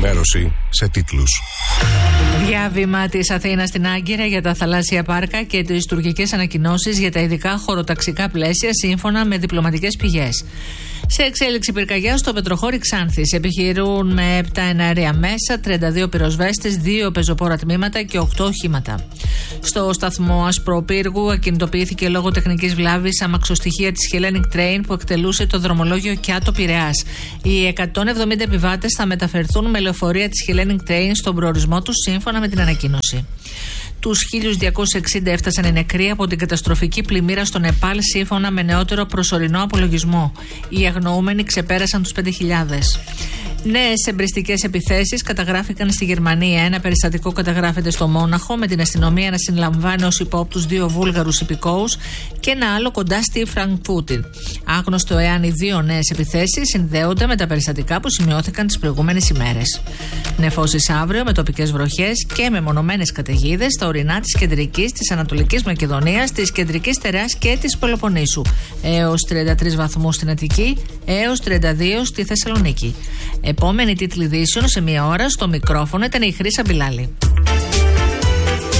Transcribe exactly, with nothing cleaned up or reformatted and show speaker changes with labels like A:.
A: ενημέρωση σε τίτλους.
B: Διάβημα της Αθήνας στην Άγκυρα για τα θαλάσσια πάρκα και τις τουρκικές ανακοινώσεις για τα ειδικά χωροταξικά πλαίσια σύμφωνα με διπλωματικές πηγές. Σε εξέλιξη πυρκαγιά στο Πετροχώρι Ξάνθης. Επιχειρούν με επτά εναέρια μέσα, τριάντα δύο πυροσβέστες, δύο πεζοπόρα τμήματα και οκτώ οχήματα. Στο σταθμό Ασπροπύργου ακινητοποιήθηκε λόγω τεχνικής βλάβης αμαξοστοιχεία της Hellenic Train που εκτελούσε το δρομολόγιο Κιάτο Πειραιάς. Οι εκατόν εβδομήντα επιβάτες θα μεταφερθούν με λεωφορεία της Hellenic Train στον προορισμό τους σύμφωνα με την ανακοίνωση. Τους χίλια διακόσιοι εξήντα έφτασαν οι νεκροί από την καταστροφική πλημμύρα στο Νεπάλ σύμφωνα με νεότερο προσωρινό απολογισμό. Οι αγνοούμενοι ξεπέρασαν τους πέντε χιλιάδες. Νέες εμπριστικές επιθέσεις καταγράφηκαν στη Γερμανία. Ένα περιστατικό καταγράφεται στο Μόναχο με την αστυνομία να συλλαμβάνει ως υπόπτους δύο Βούλγαρους υπηκόους και ένα άλλο κοντά στη Φραγκφούρτη. Άγνωστο εάν οι δύο νέες επιθέσεις συνδέονται με τα περιστατικά που σημειώθηκαν τις προηγούμενες ημέρες. Νεφώσεις αύριο με τοπικές βροχές και μεμονωμένες καταιγίδες στα ορεινά της κεντρικής, της Ανατολικής Μακεδονίας, της κεντρικής Τεράς και της Πελοποννήσου. Έως τριάντα τρεις βαθμούς στην Αττική, έως τριάντα δύο στη Θεσσαλονίκη. Επόμενη τίτλη ειδήσεων σε μία ώρα στο μικρόφωνο ήταν η Χρύσα Μπιλάλη.